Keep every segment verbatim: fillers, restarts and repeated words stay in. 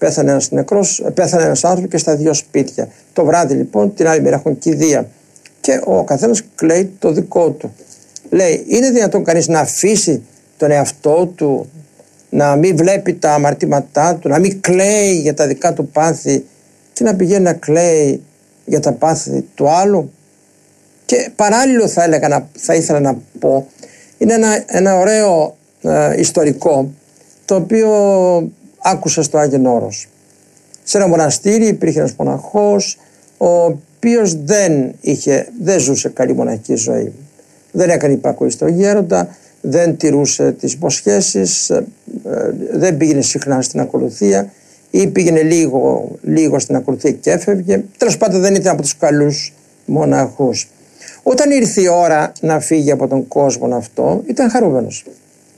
Πέθανε ένας νεκρός, πέθανε ένας άνθρωπος και στα δύο σπίτια. Το βράδυ λοιπόν, την άλλη μέρα έχουν κηδεία. Και ο καθένας κλαίει το δικό του. Λέει, είναι δυνατόν κανείς να αφήσει τον εαυτό του, να μην βλέπει τα αμαρτήματά του, να μην κλαίει για τα δικά του πάθη και να πηγαίνει να κλαίει για τα πάθη του άλλου? Και παράλληλο θα έλεγα, να, θα ήθελα να πω, είναι ένα, ένα ωραίο ε, ιστορικό, το οποίο άκουσα στο Άγιον Όρος. Σε ένα μοναστήρι υπήρχε ένας μοναχός, ο οποίος δεν, είχε, δεν ζούσε καλή μοναχική ζωή. Δεν έκανε υπακοή στο γέροντα, δεν τηρούσε τις υποσχέσεις, ε, ε, δεν πήγαινε συχνά στην ακολουθία ή πήγαινε λίγο, λίγο στην ακολουθία και έφευγε. Τέλος πάντων δεν ήταν από τους καλούς μοναχούς. Όταν ήρθε η ώρα να φύγει από τον κόσμο αυτό, ήταν χαρούμενος.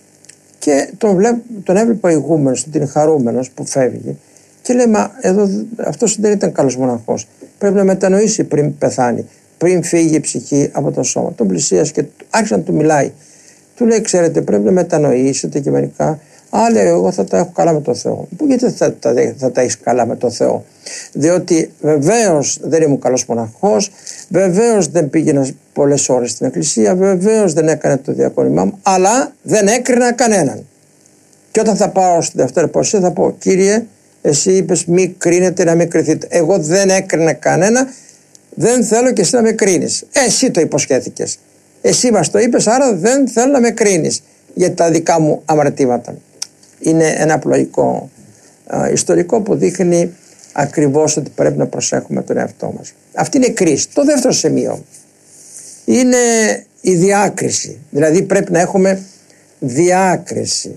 Και τον, βλέπ, τον έβλεπα ηγούμενος, ότι είναι χαρούμενος που φεύγει. Και λέει, μα εδώ αυτός δεν ήταν καλός μοναχός. Πρέπει να μετανοήσει πριν πεθάνει, πριν φύγει η ψυχή από το σώμα. Τον πλησίασε και άρχισε να του μιλάει. Του λέει, ξέρετε, πρέπει να μετανοήσετε και μερικά. Α, λέει, εγώ θα τα έχω καλά με το Θεό. Πού, γιατί θα, θα, θα τα έχεις καλά με το Θεό? Διότι βεβαίως δεν ήμουν καλός μοναχός, βεβαίως δεν πήγαινα πολλές ώρες στην εκκλησία, βεβαίως δεν έκανε το διακόνημά μου, αλλά δεν έκρινα κανέναν. Και όταν θα πάω στη δεύτερη πορσία θα πω, Κύριε, εσύ είπες μη κρίνετε να μην κριθείτε. Εγώ δεν έκρινα κανένα, δεν θέλω και εσύ να με κρίνεις. Εσύ το υποσχέθηκες. Εσύ μας το είπες, άρα δεν θέλω να με κρίνεις για τα δικά μου αμαρτήματα. Είναι ένα απλοϊκό α, ιστορικό που δείχνει ακριβώς ότι πρέπει να προσέχουμε τον εαυτό μας. Αυτή είναι η κρίση. Το δεύτερο σημείο είναι η διάκριση. Δηλαδή πρέπει να έχουμε διάκριση.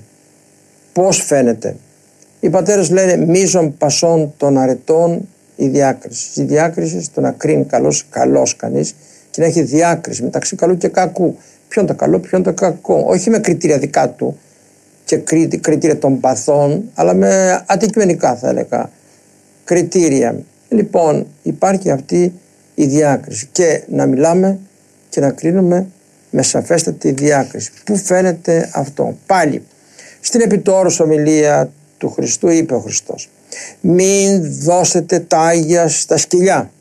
Πώς φαίνεται? Οι πατέρες λένε μείζων πασών των αρετών η διάκριση. Η διάκριση στο να κρίνει καλός, καλός κανείς και να έχει διάκριση μεταξύ καλού και κακού. Ποιο είναι το καλό, ποιο είναι το κακό. Όχι με κριτήρια δικά του και κριτήρια των παθών, αλλά με αντικειμενικά θα έλεγα κριτήρια. Λοιπόν, υπάρχει αυτή η διάκριση και να μιλάμε και να κρίνουμε με σαφέστατη διάκριση. Πού φαίνεται αυτό? Πάλι στην επιτόρους ομιλία του Χριστού είπε ο Χριστός, μην δώσετε τα άγια στα σκυλιά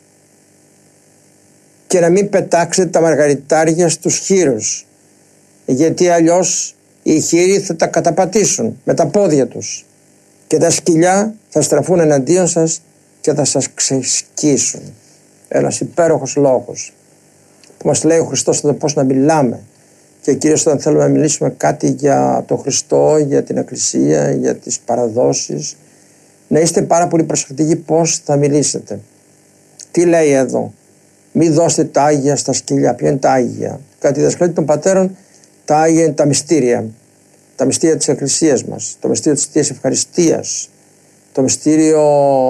και να μην πετάξετε τα μαργαριτάρια στους χήρους, γιατί αλλιώς οι χήροι θα τα καταπατήσουν με τα πόδια τους και τα σκυλιά θα στραφούν εναντίον σας και θα σας ξεσκίσουν. Ένας υπέροχος λόγος που μας λέει ο Χριστός εδώ πώς να μιλάμε, και κυρίως όταν θέλουμε να μιλήσουμε κάτι για τον Χριστό, για την Εκκλησία, για τις παραδόσεις, να είστε πάρα πολύ προσεκτικοί πώς θα μιλήσετε. Τι λέει εδώ? Μη δώσετε τα άγια στα σκυλιά. Ποια είναι τα άγια? Κατά τη διδασκαλία των πατέρων, τα άγια είναι τα μυστήρια. Τα μυστήρια της Εκκλησίας μας, το μυστήριο της Θείας Ευχαριστίας, το μυστήριο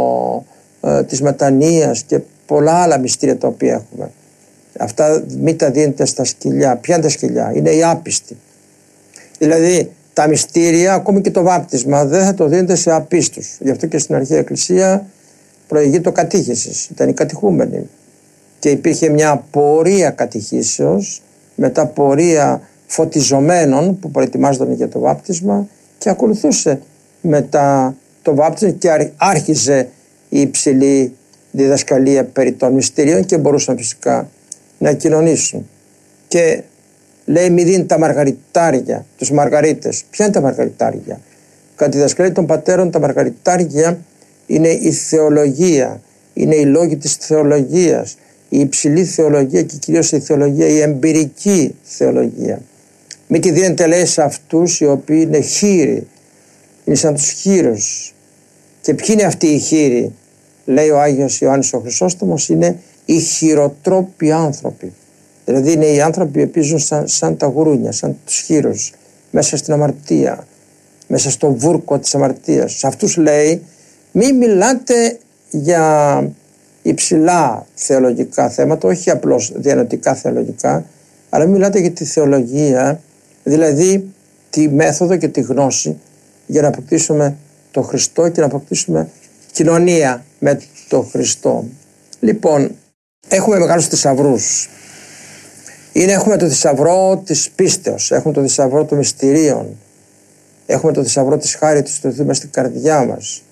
ε, της μετανοίας και πολλά άλλα μυστήρια τα οποία έχουμε. Αυτά μην τα δίνετε στα σκυλιά. Ποια είναι τα σκυλιά? Είναι οι άπιστοι. Δηλαδή τα μυστήρια, ακόμη και το βάπτισμα, δεν θα το δίνετε σε απίστους. Γι' αυτό και στην Αρχαία Εκκλησία προηγεί το κατήχησης. Ήταν οι κατηχούμενοι. Και υπήρχε μια πορεία κατηχήσεως, μετά πορεία φωτιζομένων που προετοιμάζονταν για το βάπτισμα, και ακολουθούσε μετά το βάπτισμα και άρχιζε η υψηλή διδασκαλία περί των μυστηρίων και μπορούσαν φυσικά να κοινωνήσουν. Και λέει μη δίνει τα μαργαριτάρια, τους μαργαρίτες. Ποια είναι τα μαργαριτάρια? Κατά τη διδασκαλία των πατέρων τα μαργαριτάρια είναι η θεολογία, είναι οι λόγοι της θεολογίας, η υψηλή θεολογία και κυρίως η θεολογία, η εμπειρική θεολογία. Μην τη δίνετε, λέει, σε αυτούς οι οποίοι είναι χήροι, είναι σαν τους χήρους. Και ποιοι είναι αυτοί οι χήροι? Λέει ο Άγιος Ιωάννης ο Χρυσόστομος, είναι οι χειροτρόποι άνθρωποι. Δηλαδή είναι οι άνθρωποι που ζουν σαν, σαν τα γουρούνια, σαν τους χήρους, μέσα στην αμαρτία, μέσα στο βούρκο της αμαρτίας. Σε αυτούς λέει μη μιλάτε για υψηλά θεολογικά θέματα, όχι απλώς διανοητικά θεολογικά, αλλά μην μιλάτε για τη θεολογία, δηλαδή τη μέθοδο και τη γνώση για να αποκτήσουμε το Χριστό και να αποκτήσουμε κοινωνία με το Χριστό. Λοιπόν, έχουμε μεγάλους θησαυρούς. Είναι, έχουμε το θησαυρό της πίστεως, έχουμε το θησαυρό των μυστηρίων, έχουμε το θησαυρό της χάριτος του Θεού μες στην καρδιά μας.